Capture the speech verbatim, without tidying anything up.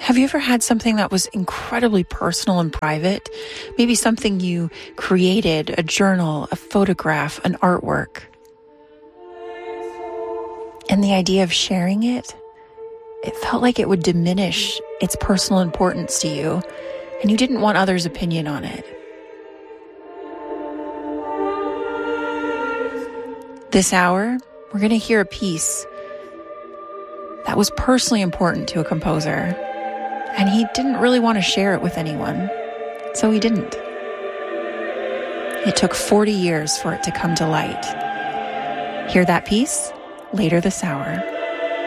Have you ever had something that was incredibly personal and private? Maybe something you created, a journal, a photograph, an artwork. And the idea of sharing it, it felt like it would diminish its personal importance to you, and you didn't want others' opinion on it. This hour, we're going to hear a piece that was personally important to a composer, and he didn't really want to share it with anyone, so he didn't. It took forty years for it to come to light. Hear that piece later this hour.